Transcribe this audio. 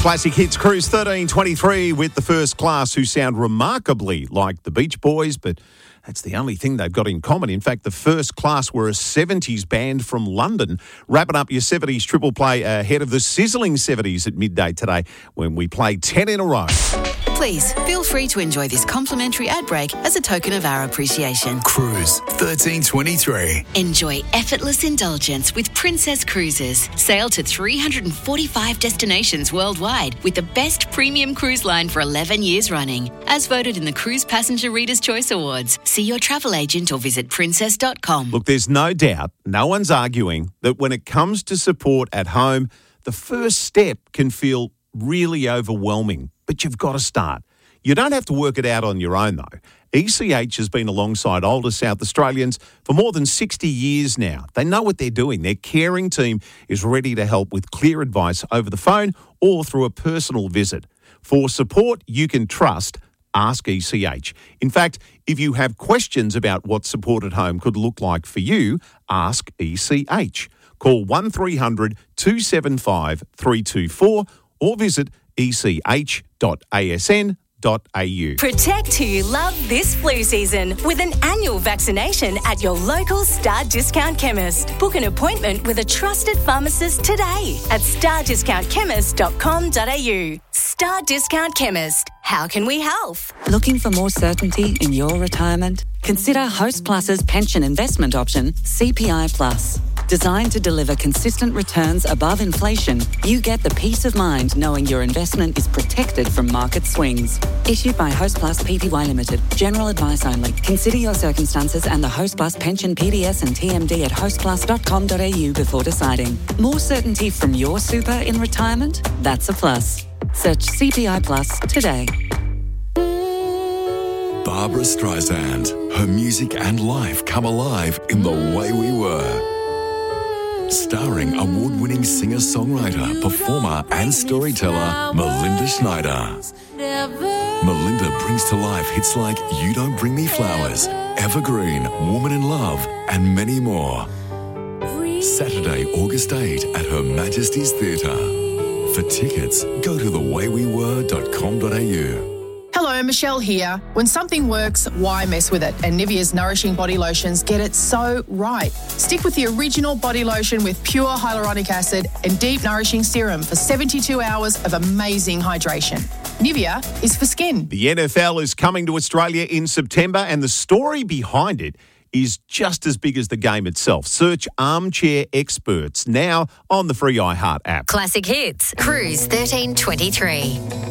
Classic Hits Cruise 1323 with the First Class, who sound remarkably like the Beach Boys, but that's the only thing they've got in common. In fact, the First Class were a 70s band from London. Wrapping up your 70s triple play ahead of the sizzling 70s at midday today when we play 10 in a row. Please feel free to enjoy this complimentary ad break as a token of our appreciation. Cruise 1323. Enjoy effortless indulgence with Princess Cruises. Sail to 345 destinations worldwide with the best premium cruise line for 11 years running. As voted in the Cruise Passenger Reader's Choice Awards. See your travel agent or visit princess.com. Look, there's no doubt, no one's arguing that when it comes to support at home, the first step can feel really overwhelming, but you've got to start. You don't have to work it out on your own, though. ECH has been alongside older South Australians for more than 60 years now. They know what they're doing. Their caring team is ready to help with clear advice over the phone or through a personal visit. For support you can trust, ask ECH. In fact, if you have questions about what support at home could look like for you, ask ECH. Call 1300 275 324 or visit ech.asn.au. Protect who you love this flu season with an annual vaccination at your local Star Discount Chemist. Book an appointment with a trusted pharmacist today at stardiscountchemist.com.au. Star Discount Chemist. How can we help? Looking for more certainty in your retirement? Consider Host Plus's pension investment option, CPI Plus. Designed to deliver consistent returns above inflation, you get the peace of mind knowing your investment is protected from market swings. Issued by Host Plus Pty Limited. General advice only. Consider your circumstances and the Host Plus pension PDS and TMD at hostplus.com.au before deciding. More certainty from your super in retirement? That's a plus. Search CPI Plus today. Barbara Streisand. Her music and life come alive in The Way We Were. Starring award-winning singer-songwriter, performer and storyteller Melinda Schneider. Melinda brings to life hits like You Don't Bring Me Flowers, Evergreen, Woman in Love, and many more. Saturday, August 8 at Her Majesty's Theatre. For tickets, go to thewaywewere.com.au. Hello, Michelle here. When something works, why mess with it? And Nivea's Nourishing Body Lotions get it so right. Stick with the original body lotion with pure hyaluronic acid and deep nourishing serum for 72 hours of amazing hydration. Nivea is for skin. The NFL is coming to Australia in September, and the story behind it is just as big as the game itself. Search Armchair Experts now on the free iHeart app. Classic Hits. Cruise 1323.